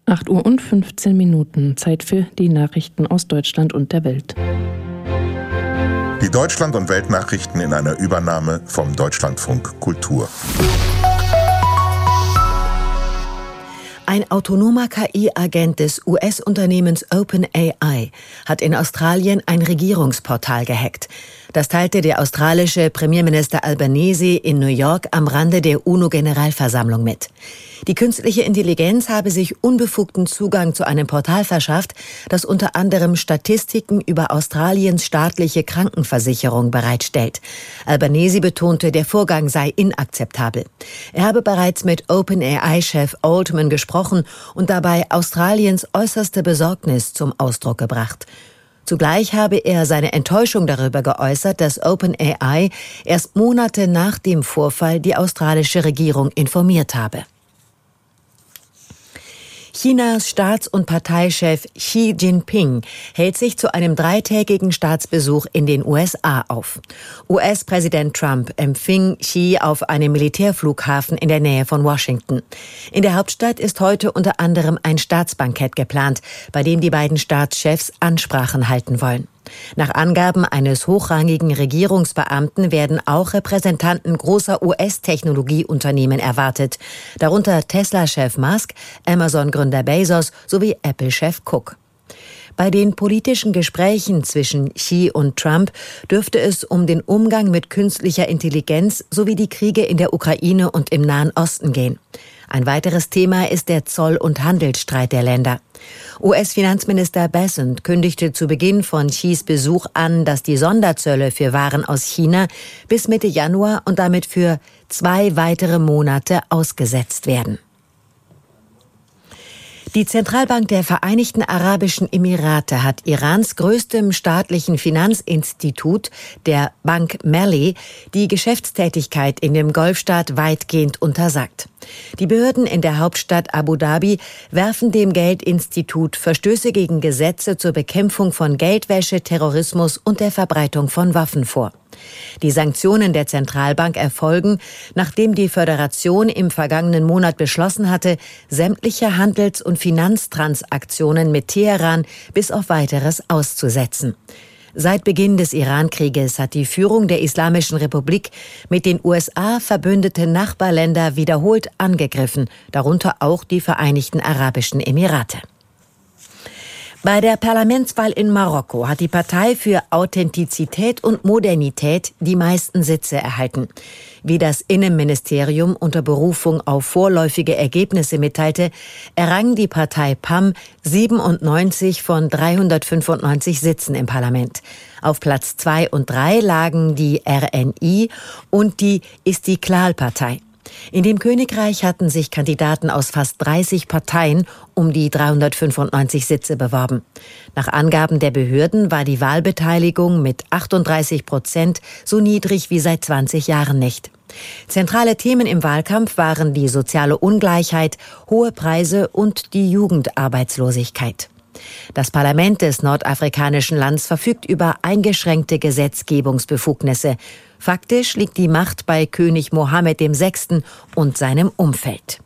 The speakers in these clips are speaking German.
8:15 Uhr, Zeit für die Nachrichten aus Deutschland und der Welt. Die Deutschland- und Weltnachrichten in einer Übernahme vom Deutschlandfunk Kultur. Ein autonomer KI-Agent des US-Unternehmens OpenAI hat in Australien ein Regierungsportal gehackt. Das teilte der australische Premierminister Albanese in New York am Rande der UNO-Generalversammlung mit. Die künstliche Intelligenz habe sich unbefugten Zugang zu einem Portal verschafft, das unter anderem Statistiken über Australiens staatliche Krankenversicherung bereitstellt. Albanese betonte, der Vorgang sei inakzeptabel. Er habe bereits mit OpenAI-Chef Altman gesprochen und dabei Australiens äußerste Besorgnis zum Ausdruck gebracht. Zugleich habe er seine Enttäuschung darüber geäußert, dass OpenAI erst Monate nach dem Vorfall die australische Regierung informiert habe. Chinas Staats- und Parteichef Xi Jinping hält sich zu einem 3-tägigen Staatsbesuch in den USA auf. US-Präsident Trump empfing Xi auf einem Militärflughafen in der Nähe von Washington. In der Hauptstadt ist heute unter anderem ein Staatsbankett geplant, bei dem die beiden Staatschefs Ansprachen halten wollen. Nach Angaben eines hochrangigen Regierungsbeamten werden auch Repräsentanten großer US-Technologieunternehmen erwartet, darunter Tesla-Chef Musk, Amazon-Gründer Bezos sowie Apple-Chef Cook. Bei den politischen Gesprächen zwischen Xi und Trump dürfte es um den Umgang mit künstlicher Intelligenz sowie die Kriege in der Ukraine und im Nahen Osten gehen. Ein weiteres Thema ist der Zoll- und Handelsstreit der Länder. US-Finanzminister Bessent kündigte zu Beginn von Xis Besuch an, dass die Sonderzölle für Waren aus China bis Mitte Januar und damit für 2 weitere Monate ausgesetzt werden. Die Zentralbank der Vereinigten Arabischen Emirate hat Irans größtem staatlichen Finanzinstitut, der Bank Melli, die Geschäftstätigkeit in dem Golfstaat weitgehend untersagt. Die Behörden in der Hauptstadt Abu Dhabi werfen dem Geldinstitut Verstöße gegen Gesetze zur Bekämpfung von Geldwäsche, Terrorismus und der Verbreitung von Waffen vor. Die Sanktionen der Zentralbank erfolgen, nachdem die Föderation im vergangenen Monat beschlossen hatte, sämtliche Handels- und Finanztransaktionen mit Teheran bis auf Weiteres auszusetzen. Seit Beginn des Iran-Krieges hat die Führung der Islamischen Republik mit den USA verbündete Nachbarländer wiederholt angegriffen, darunter auch die Vereinigten Arabischen Emirate. Bei der Parlamentswahl in Marokko hat die Partei für Authentizität und Modernität die meisten Sitze erhalten. Wie das Innenministerium unter Berufung auf vorläufige Ergebnisse mitteilte, errang die Partei PAM 97 von 395 Sitzen im Parlament. Auf Platz 2 und 3 lagen die RNI und die Istiklal-Partei. In dem Königreich hatten sich Kandidaten aus fast 30 Parteien um die 395 Sitze beworben. Nach Angaben der Behörden war die Wahlbeteiligung mit 38% so niedrig wie seit 20 Jahren nicht. Zentrale Themen im Wahlkampf waren die soziale Ungleichheit, hohe Preise und die Jugendarbeitslosigkeit. Das Parlament des nordafrikanischen Landes verfügt über eingeschränkte Gesetzgebungsbefugnisse. Faktisch liegt die Macht bei König Mohammed VI. Und seinem Umfeld.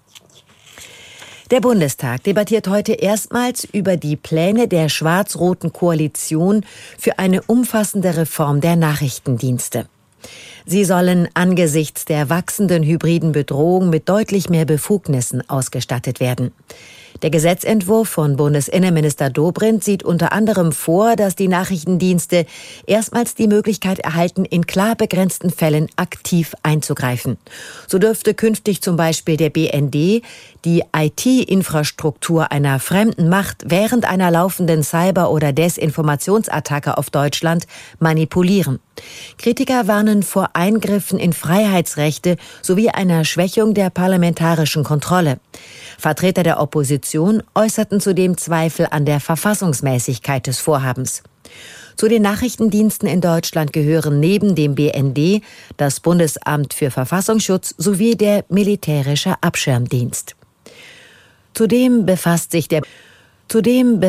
Der Bundestag debattiert heute erstmals über die Pläne der schwarz-roten Koalition für eine umfassende Reform der Nachrichtendienste. Sie sollen angesichts der wachsenden hybriden Bedrohung mit deutlich mehr Befugnissen ausgestattet werden. Der Gesetzentwurf von Bundesinnenminister Dobrindt sieht unter anderem vor, dass die Nachrichtendienste erstmals die Möglichkeit erhalten, in klar begrenzten Fällen aktiv einzugreifen. So dürfte künftig zum Beispiel der BND die IT-Infrastruktur einer fremden Macht während einer laufenden Cyber- oder Desinformationsattacke auf Deutschland manipulieren. Kritiker warnen vor Eingriffen in Freiheitsrechte sowie einer Schwächung der parlamentarischen Kontrolle. Vertreter der Opposition äußerten zudem Zweifel an der Verfassungsmäßigkeit des Vorhabens. Zu den Nachrichtendiensten in Deutschland gehören neben dem BND das Bundesamt für Verfassungsschutz sowie der militärische Abschirmdienst. Zudem befasst sich der